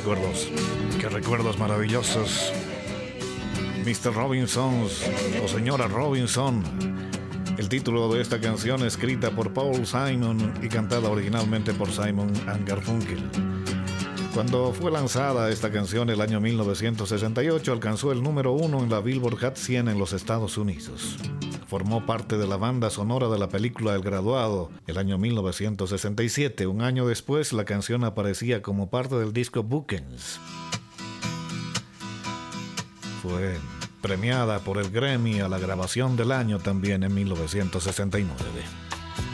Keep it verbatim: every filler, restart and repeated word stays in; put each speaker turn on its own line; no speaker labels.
recuerdos, qué recuerdos maravillosos. mister Robinson o Señora Robinson, el título de esta canción escrita por Paul Simon y cantada originalmente por Simon and Garfunkel. Cuando fue lanzada esta canción el año mil novecientos sesenta y ocho, alcanzó el número uno en la Billboard Hot cien en los Estados Unidos. Formó parte de la banda sonora de la película El Graduado el año mil novecientos sesenta y siete. Un año después, la canción aparecía como parte del disco Bookends. Fue premiada por el Grammy a la grabación del año también en mil novecientos sesenta y nueve.